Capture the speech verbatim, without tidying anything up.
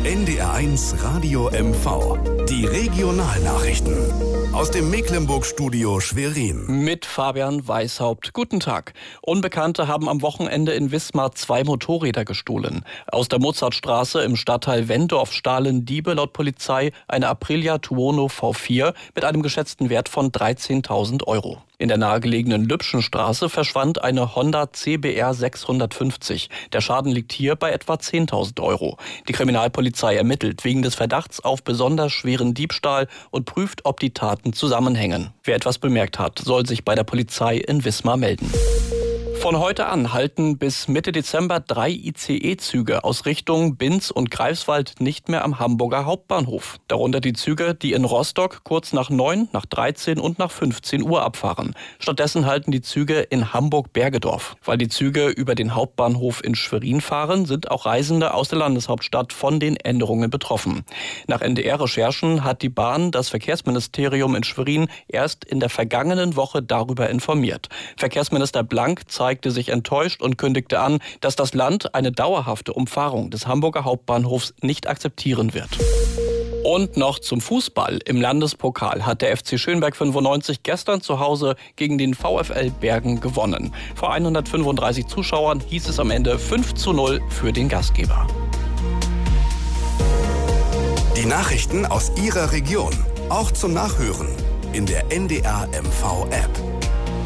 N D R eins Radio M V. Die Regionalnachrichten. Aus dem Mecklenburg-Studio Schwerin. Mit Fabian Weishaupt. Guten Tag. Unbekannte haben am Wochenende in Wismar zwei Motorräder gestohlen. Aus der Mozartstraße im Stadtteil Wenndorf stahlen Diebe laut Polizei eine Aprilia Tuono V vier mit einem geschätzten Wert von dreizehntausend Euro. In der nahegelegenen Lübschenstraße verschwand eine Honda C B R sechshundertfünfzig. Der Schaden liegt hier bei etwa zehntausend Euro. Die Kriminalpolizei ermittelt wegen des Verdachts auf besonders schweren Diebstahl und prüft, ob die Taten zusammenhängen. Wer etwas bemerkt hat, soll sich bei der Polizei in Wismar melden. Von heute an halten bis Mitte Dezember drei I C E-Züge aus Richtung Binz und Greifswald nicht mehr am Hamburger Hauptbahnhof. Darunter die Züge, die in Rostock kurz nach neun, nach dreizehn und nach fünfzehn Uhr abfahren. Stattdessen halten die Züge in Hamburg-Bergedorf. Weil die Züge über den Hauptbahnhof in Schwerin fahren, sind auch Reisende aus der Landeshauptstadt von den Änderungen betroffen. Nach N D R-Recherchen hat die Bahn das Verkehrsministerium in Schwerin erst in der vergangenen Woche darüber informiert. Verkehrsminister Blank zeigte sich enttäuscht und kündigte an, dass das Land eine dauerhafte Umfahrung des Hamburger Hauptbahnhofs nicht akzeptieren wird. Und noch zum Fußball. Im Landespokal hat der F C Schönberg fünfundneunzig gestern zu Hause gegen den VfL Bergen gewonnen. Vor hundertfünfunddreißig Zuschauern hieß es am Ende fünf zu null für den Gastgeber. Die Nachrichten aus Ihrer Region, auch zum Nachhören in der N D R M V App.